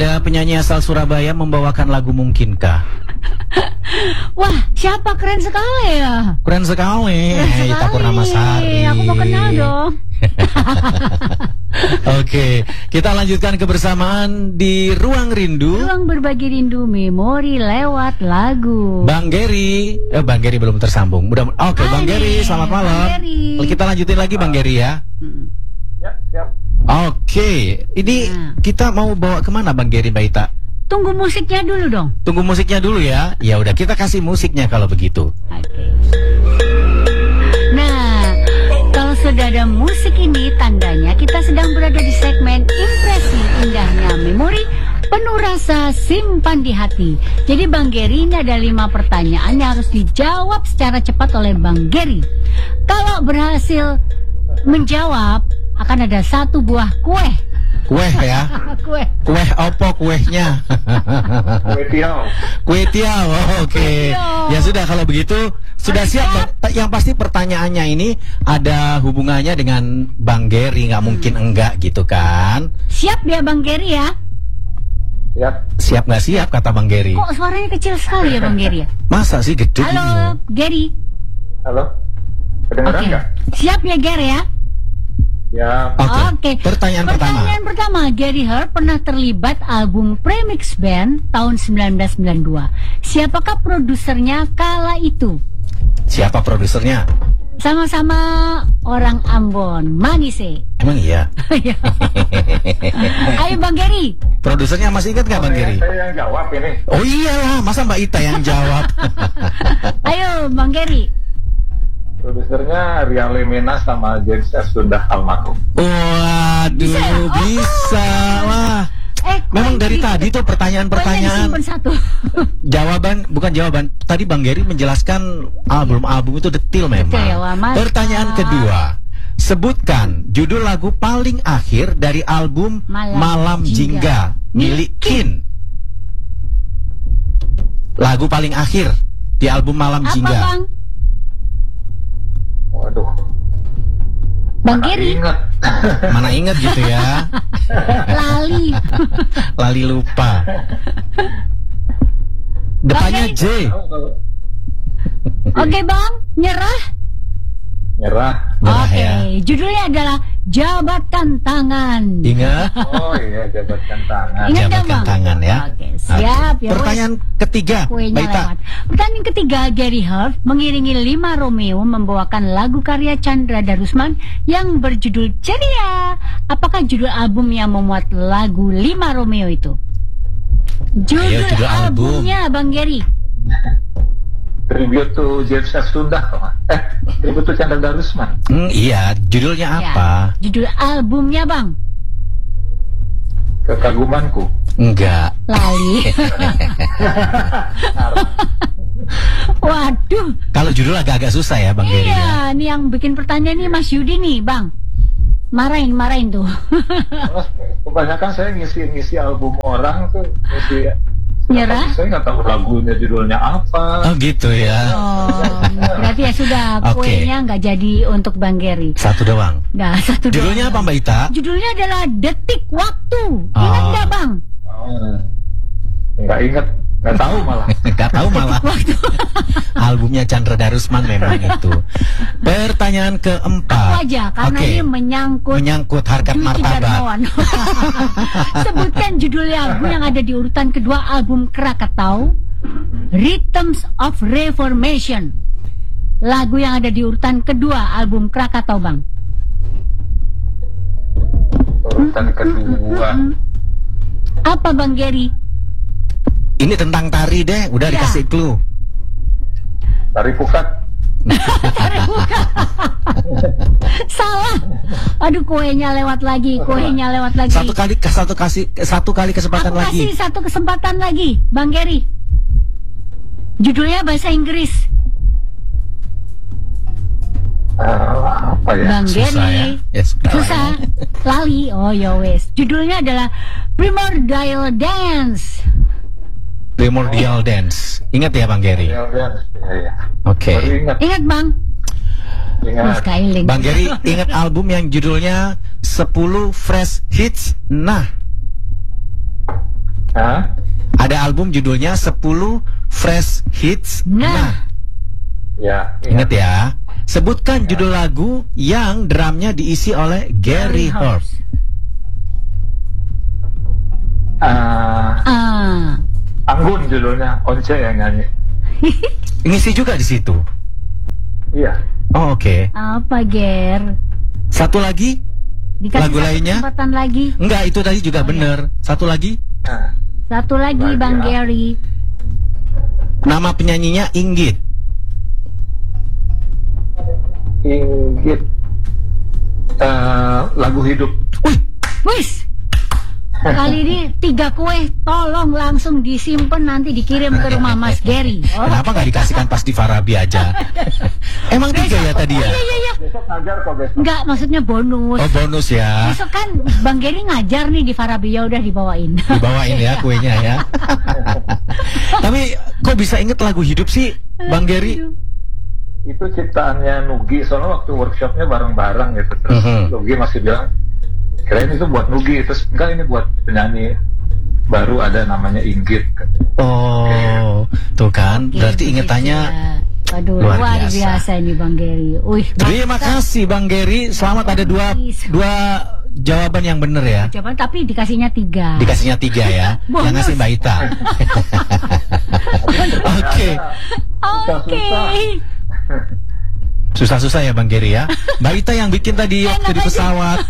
Ada penyanyi asal Surabaya membawakan lagu Mungkinkah? Wah, siapa? Keren sekali ya. Keren sekali. Keren sekali. Ita Purnamasari. Aku mau kenal dong. Oke, kita lanjutkan kebersamaan di Ruang Rindu. Ruang berbagi rindu memori lewat lagu. Bang Geri, Bang Geri belum tersambung. Oke, Bang Geri, selamat malam. Bang Geri. Kita lanjutin lagi Bang Geri ya. Ya, siap. Oke, ini kita mau bawa kemana Bang Geri, Mbak Ita? Tunggu musiknya dulu dong. Tunggu musiknya dulu ya. Ya udah, kita kasih musiknya kalau begitu. Oke. Nah, kalau sudah ada musik ini, tandanya kita sedang berada di segmen Impresi Indahnya Memori Penuh Rasa Simpan di Hati. Jadi Bang Geri, ini ada 5 pertanyaan yang harus dijawab secara cepat oleh Bang Geri. Kalau berhasil menjawab, akan ada 1 buah kue. Kue ya? Kue. Kue opo kuehnya? Kue tiaw. Kue tiaw, oke. Ya sudah, kalau begitu sudah siap. Yang pasti pertanyaannya ini ada hubungannya dengan Bang Geri, nggak mungkin enggak gitu kan? Siap ya Bang Geri ya? Siap. Siap nggak siap kata Bang Geri? Kok suaranya kecil sekali ya Bang Geri ya? Masa sih gede? Halo Geri. Halo. Kedengeran nggak? Siap ya Geri ya? Ya. Oke. Pertanyaan pertama, Gary Hart pernah terlibat album Premix Band tahun 1992. Siapakah produsernya kala itu? Siapa produsernya? Sama-sama orang Ambon, Manise. Emang iya? Ayo Bang Geri. Produsernya masih ingat nggak Bang Geri? Saya yang jawab ini. Oh iyalah, masa Mbak Ita yang jawab? Ayo Bang Geri. Produsernya Rian Lemena sama James F. Sundah almarhum. Waduh, bisa lah. Memang dari tadi tuh pertanyaan-pertanyaan. Bukan jawaban. Tadi Bang Geri menjelaskan album-album itu detail memang. Pertanyaan kedua. Sebutkan judul lagu paling akhir dari album Malam Jingga milik Kin. Lagu paling akhir di album Malam Jingga. Apa Bang? Waduh. Bang Geri. Mana ingat gitu ya? Lali lupa. Depannya J. Oke Bang, nyerah. Oke, ya. Judulnya adalah Jabatkan Tangan. Ingat? Oh iya, jabatkan tangan. Jabatkan tangan ya. Oke, siap ya. Pertanyaan ketiga, Baita. Pertanyaan ketiga, Gary Hart mengiringi 5 Romeo membawakan lagu karya Chandra Darusman yang berjudul Ceria. Apakah judul album yang memuat lagu 5 Romeo itu? Judul albumnya Bang Gary. Tribute to James F. Sundah. Tribute to Chandra Darusman. Iya, judulnya apa? Judul albumnya Bang. Kekagumanku. Enggak. Lali. Waduh. Kalau judul agak-agak susah ya Bang Geri. Iya, nih yang bikin pertanyaan nih Mas Yudi nih Bang. Marahin tuh. Kebanyakan saya ngisi album orang tuh, nyerah? Saya nggak tahu lagunya judulnya apa. Oh gitu ya. Oh, berarti ya sudah, kuenya nggak jadi untuk Bang Geri. Satu doang. Nah, satu judulnya doang. Apa Mbak Ita? Judulnya adalah Detik Waktu. Ingat nggak Bang? Nggak ingat. Nggak tahu malah. Albumnya Chandra Darusman memang itu. Pertanyaan keempat. Aku aja, karena ini menyangkut harkat martabat. Sebutkan judul lagu yang ada di urutan kedua album Krakatau, Rhythms of Reformation. Lagu yang ada di urutan kedua album Krakatau Bang. Urutan kedua. Apa Bang Geri? Ini tentang tari deh, udah dikasih clue. Tari pukat. Salah. Aduh, kuenya lewat lagi. Satu kali kesempatan lagi. Kasih satu kesempatan lagi, Bang Geri. Judulnya bahasa Inggris. Apa ya? Bang Geri. Susah. Lali. Oh ya wes. Judulnya adalah Primordial Dance. Primordial Dance. Ingat ya Bang Geri? Oke. Ingat Bang? Ingat. Bang Geri ingat album yang judulnya 10 Fresh Hits. Nah. Hah? Ada album judulnya 10 Fresh Hits. Nah. Ya, Ingat ya. Sebutkan judul lagu yang drumnya diisi oleh Gary Holt. Anggun judulnya, Once yang nyanyi. Ngisi juga di situ. Iya. Oh, oke. Apa, Ger? Satu lagi? Dikasih Lagu lainnya? kesempatan lagi. Enggak, itu tadi juga bener. Satu lagi? Nah, Satu lagi, Lagi Bang apa? Gary. Nama penyanyinya Inggit. Inggit. Lagu hidup. Wis. Kali ini 3 kue, tolong langsung disimpan nanti dikirim ke rumah Mas Gary. Kenapa nggak dikasihkan pas di Farabi aja? Emang 3 ya tadi ya? Iya. Besok ngajar kok besok. Enggak, maksudnya bonus. Oh, bonus ya. Besok kan Bang Gary ngajar nih di Farabi, ya udah dibawain. Dibawain ya kuenya ya. Tapi kok bisa inget lagu hidup sih, Bang Gary? Itu ciptaannya Nugi, soalnya waktu workshopnya bareng-bareng gitu. Terus Nugi masih bilang, kirain itu buat Nugi, terus enggak, ini buat penyanyi baru ada namanya Inggit. Oh, tuh kan, Oke, berarti begitu ingetannya ya. Waduh, luar luar biasa. biasa ini Bang Gary. Terima kasih Bang Gary, selamat ada dua jawaban yang benar ya. Jawaban tapi dikasihnya 3. Dikasihnya 3 ya. Bonus. Yang ngasih Mbak Ita. Oke. Oke. Susah-susah ya Bang Gary ya. Mbak Ita yang bikin tadi waktu di pesawat.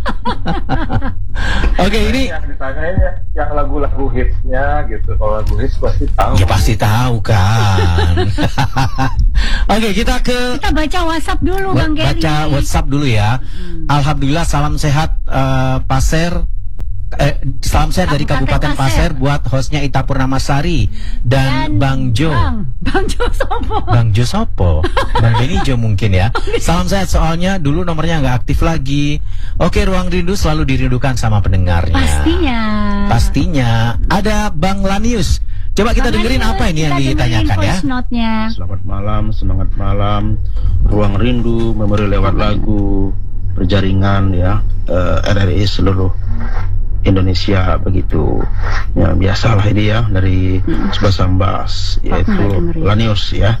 Oke, ini yang ditanya yang lagu-lagu hitsnya gitu. Kalau lagu hits pasti tahu. ya pasti tahu kan. Oke, kita baca WhatsApp dulu Bang Gary. baca WhatsApp dulu ya. Alhamdulillah, salam sehat Pasir. Salam sehat dari Kabupaten Pasir buat hostnya Ita Purnamasari dan Bang Jo. Bang Jo sopo? Bang Jo sopo? Bang Benny Jo mungkin ya. Salam sehat, soalnya dulu nomornya nggak aktif lagi. Oke, Ruang Rindu selalu dirindukan sama pendengarnya. Pastinya. Ada Bang Lanius. Coba kita dengerin apa ini yang ditanyakan ya. Selamat malam, semangat malam. Ruang Rindu, memori lewat lagu, berjaringan ya, RRI seluruh Indonesia begitu ya, biasalah ini ya dari sebelah Sambas, yaitu Lanius ya.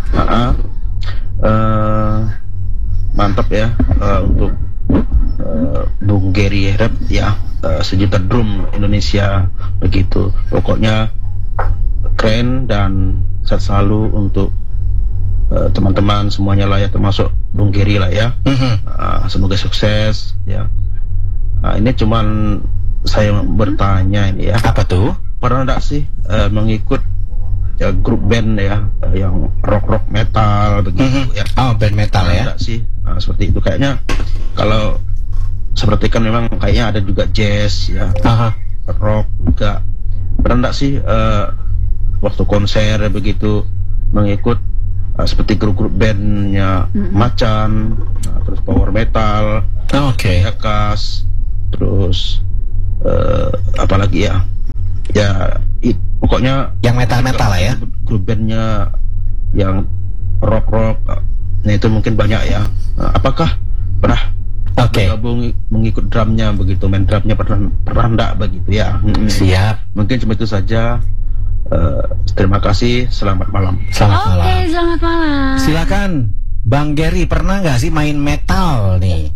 Mantap ya untuk Bung Gary Rap ya, sejuta drum Indonesia begitu. Pokoknya keren dan sehat selalu untuk teman-teman semuanya lah ya, termasuk Bung Gary lah ya. Semoga sukses ya. Ini cuman saya bertanya ini ya. Apa tuh? Pernah enggak sih mengikut ya, grup band ya, yang rock metal begitu ya? Oh, band metal ya? Enggak sih seperti itu kayaknya. Kalau seperti kan memang kayaknya ada juga jazz ya, rock juga. Pernah enggak sih waktu konser begitu mengikut seperti grup bandnya Macan, terus power metal, Yakas, terus apalagi ya, pokoknya yang metal lah ya, grup bandnya yang rock, nah itu mungkin banyak ya. Apakah pernah bergabung mengikut drumnya begitu, main drumnya pernah enggak begitu ya? Siap. Mungkin cuma itu saja. Terima kasih, selamat malam. Selamat malam. Selamat malam. Silakan Bang Gary, pernah nggak sih main metal nih?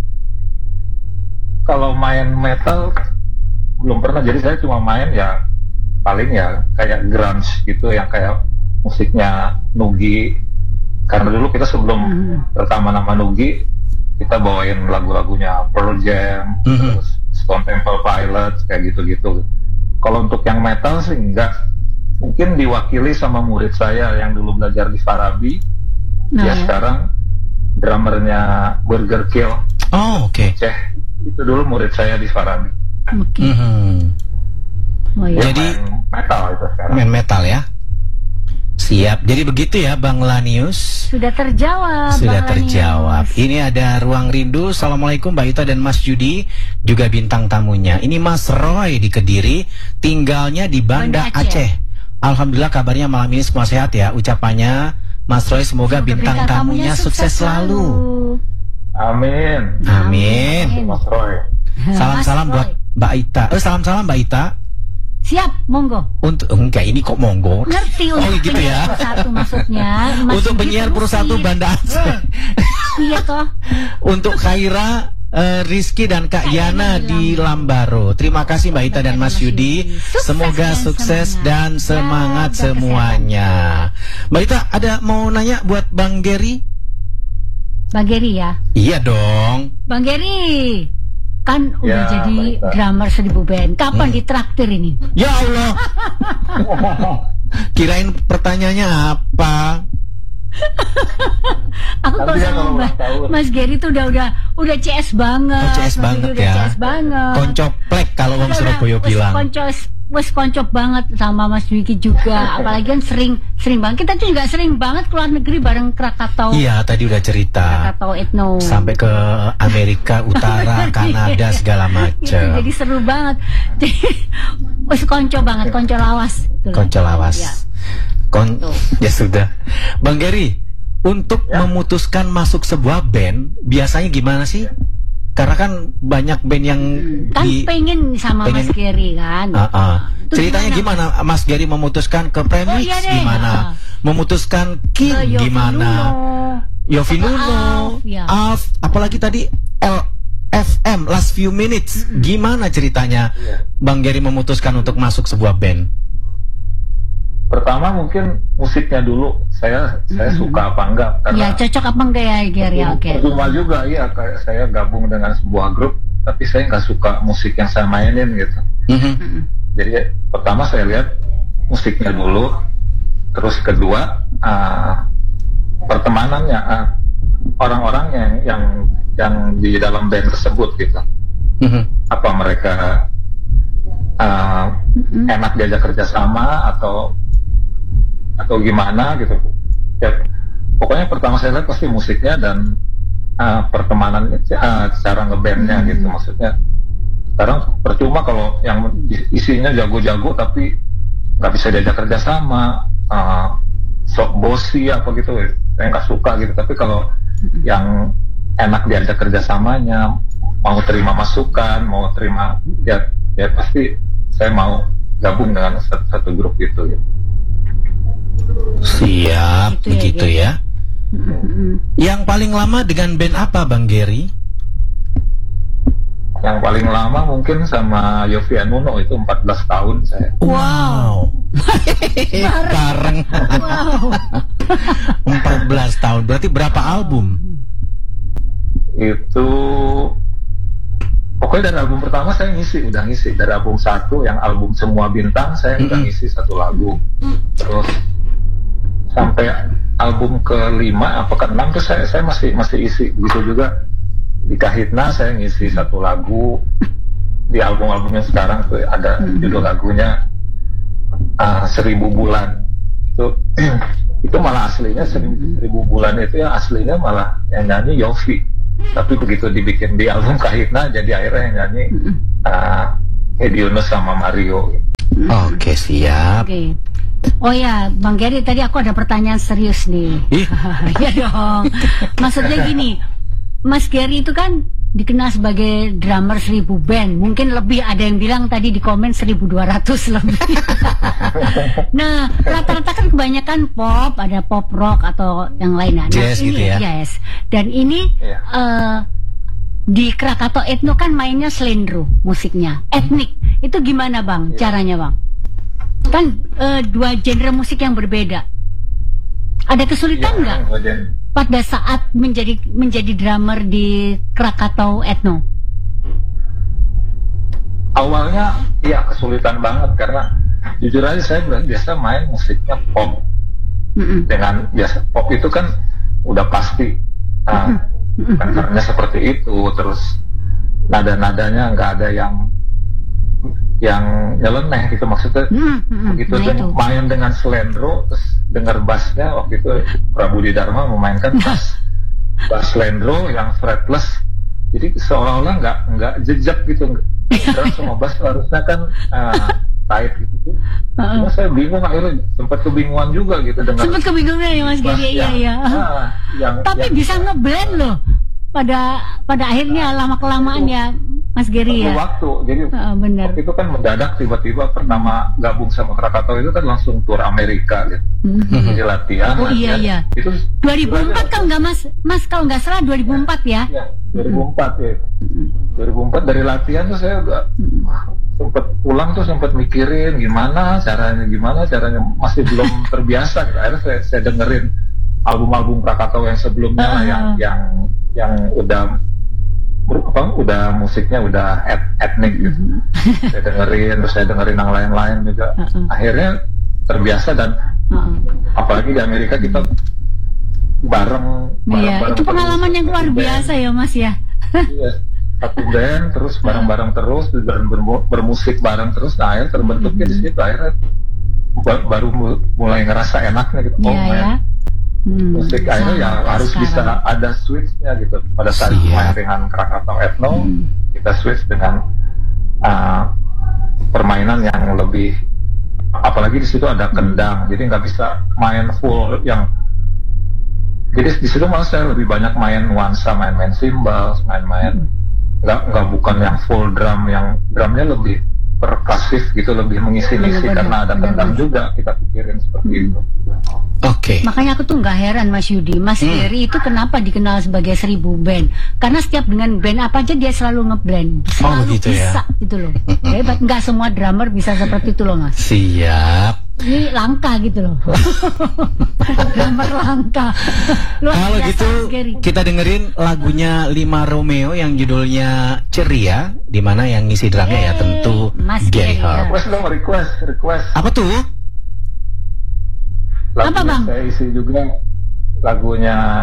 Kalau main metal belum pernah, jadi saya cuma main ya paling ya kayak grunge gitu, yang kayak musiknya Nugi. Karena dulu kita sebelum pertama nama Nugi, kita bawain lagu-lagunya Pearl Jam, terus Stone Temple Pilots, kayak gitu-gitu. Kalau untuk yang metal sih enggak, mungkin diwakili sama murid saya yang dulu belajar di Farabi. Sekarang drummernya Burger Kill. Itu dulu murid saya di Farabi. Jadi metal itu sekarang. Main metal ya. Siap. Jadi begitu ya Bang Lanius. Sudah terjawab. Sudah terjawab. Ini ada Ruang Rindu. Assalamualaikum Mbak Ita dan Mas Judi, juga bintang tamunya. Ini Mas Roy di Kediri, tinggalnya di Banda Aceh. Alhamdulillah kabarnya malam ini semua sehat ya. Ucapannya Mas Roy, semoga bintang tamunya sukses selalu. Amin. Amin. Mas Roy. Salam-salam buat Mbak Ita. Salam-salam Mbak Ita. Siap, monggo. Untuk enggak ini kok monggo. Ngerti untuk gitu penyiar ya. Pro 1 maksudnya. Untuk penyiar Pro 1 Banda Aceh. Iya toh. Untuk Khaira, Rizky dan Kak Yana di Lambaro. Terima kasih Mbak Ita dan Mas Yudi. Semoga sukses dan semangat semuanya. Mbak Ita ada mau nanya buat Bang Gary? Bang Gary ya. Iya dong. Bang Gary, kan udah Ya, jadi baik. drummer 1000 band. Kapan ditraktir ini? Ya Allah. Kirain pertanyaannya apa? Aku kalau Nanti ya sama kalau ulang Mbak- tahun. Mas Gary tuh udah CS banget. Oh, CS Mas banget Gary udah ya. CS banget. Koncoplek kalau wong Udah, Surabaya wes bilang. Wes koncop banget sama Mas Dwiki juga. Apalagi kan sering banget. Kita tuh juga sering banget keluar negeri bareng Krakatau. Iya, tadi udah cerita. Krakatau Ethno. Sampai ke Amerika Utara, Kanada segala Itu macam. jadi seru banget. Jadi wes konco banget, konco lawas. Itulah. Konco lawas. Ya. Tuh. Ya sudah. Bang Gary, untuk memutuskan masuk sebuah band biasanya gimana sih? Karena kan banyak band yang Kan pengen sama Mas Gary kan. Terus Ceritanya gimana Mas Gary memutuskan ke Premix? iya deh. Gimana? Memutuskan King Yofi gimana? Nuno. Yofi Atau Nuno, Alf, ya. Alf, apalagi tadi LFM, Last Few Minutes. Gimana ceritanya Bang Gary memutuskan untuk masuk sebuah band? Pertama mungkin musiknya dulu, saya suka apa enggak, Ya karena cocok apa enggak ya Gary? Ya, oke. percuma juga ya, kayak saya gabung dengan sebuah grup tapi saya nggak suka musik yang saya mainin gitu. Jadi pertama saya lihat musiknya dulu, terus kedua pertemanannya, orang-orang yang di dalam band tersebut gitu. Apa mereka enak diajak kerjasama atau gimana gitu ya. Pokoknya pertama saya lihat pasti musiknya dan pertemanan, cara ngebandnya gitu. Maksudnya sekarang percuma kalau yang isinya jago-jago tapi nggak bisa diajak kerjasama, sok bosi apa gitu, saya nggak suka gitu. Tapi kalau yang enak diajak kerjasamanya, mau terima masukan, mau terima ya pasti saya mau gabung dengan satu grup gitu. Siap, Gitu ya, begitu Gary. ya. Yang paling lama dengan band apa Bang Gary? Yang paling lama mungkin sama Yofi Nuno, itu 14 tahun saya. Wow. Bareng. Wow. 14 tahun. Berarti berapa album? Itu pokoknya dari album pertama saya udah ngisi. Dari album 1 yang album Semua Bintang saya udah ngisi 1 lagu. Terus sampai album ke-5 apa ke-6 tuh saya masih isi. Begitu juga di Kahitna saya ngisi 1 lagu. Di album-album yang sekarang tuh ada judul lagunya 1000 Bulan. Itu malah aslinya 1000 Bulan itu yang aslinya malah yang nyanyi Yofi. Tapi begitu dibikin di album Kahitna jadi akhirnya yang nyanyi Edi Yunus sama Mario. Oke, siap. Oke. Oh ya, Bang Gary, tadi aku ada pertanyaan serius nih. Iya dong. Maksudnya gini, Mas Gary itu kan dikenal sebagai drummer 1000 band. Mungkin lebih, ada yang bilang tadi di komen 1200 lebih. Nah, rata-rata kan kebanyakan pop, ada pop rock atau yang lainnya. Nah, Jazz ini gitu ya. Yes. Dan ini di Krakatau Ethno kan mainnya slendro musiknya, etnik. Itu gimana Bang caranya Bang? Kan 2 genre musik yang berbeda. Ada kesulitan nggak pada saat menjadi drummer di Krakatau Ethno? Awalnya iya kesulitan banget karena jujur aja saya biasa main musiknya pop. Dengan biasa pop itu kan udah pasti karena seperti itu, terus nada-nadanya nggak ada yang nyeleneh gitu, maksudnya begitu main dengan slendro terus denger bassnya. Waktu itu Prabudi Dharma memainkan bass slendro yang fretless, jadi seolah-olah nggak jejak gitu. Terus sama bass harusnya kan tight gitu. Cuma saya bingung, akhirnya sempat kebingungan juga gitu dengan sempat kebingungan ya Mas Gary. Iya. Tapi bisa ngeblend loh pada akhirnya lama kelamaan ya Mas Gary ya. Waktu, jadi benar. waktu itu kan mendadak tiba-tiba pertama gabung sama Krakatau itu kan langsung tur Amerika gitu. Jadi latihan. Oh iya. Itu 2004 kalau nggak Mas kalau nggak salah 2004 ya. Iya, 2004 ya. 2004 dari latihan tuh saya udah sempet pulang tuh sempet mikirin gimana caranya masih belum terbiasa gitu. Akhirnya saya dengerin album-album Krakatau yang sebelumnya yang udah musiknya udah etnik gitu. Saya dengerin yang lain-lain juga. Akhirnya terbiasa dan apalagi di Amerika kita bareng. Iya, itu pengalaman yang luar biasa ya Mas ya. Iya, satu band terus bareng-bareng terus dan bermusik bareng terus. Nah, akhirnya terbentuknya di situ. Akhirnya baru mulai ngerasa enaknya gitu. Musik akhirnya ya harus bisa ada switchnya gitu. Pada saat main dengan Krakatau Ethno, kita switch dengan permainan yang lebih, apalagi di situ ada kendang, jadi nggak bisa main full yang. Jadi di situ malah saya lebih banyak main nuansa, main cymbals, main nggak bukan yang full drum, yang drumnya lebih perkasif gitu, lebih mengisi-ngisi karena ada kendang juga, kita pikirin seperti itu. Oke. Makanya aku tuh nggak heran Mas Yudi, Mas Gary itu kenapa dikenal sebagai 1000 band? Karena setiap dengan band apa aja dia selalu ngeblend, selalu bisa gitu loh. Hebat, nggak semua drummer bisa seperti itu loh Mas. Siap. Ini langka gitu loh. Drummer langka. Kalau gitu kita dengerin lagunya Lima Romeo yang judulnya Ceria, di mana yang ngisi drumnya ya tentu Gary Harp. Request. Apa tuh? Apa Bang? Saya isi juga lagunya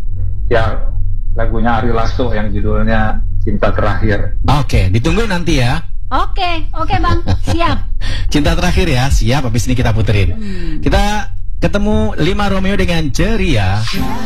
Ari Lasso yang judulnya Cinta Terakhir. Oke, ditunggu nanti ya. Oke Bang, siap. Cinta Terakhir ya, siap. Habis ini kita puterin. Kita ketemu Lima Romeo dengan Ceria.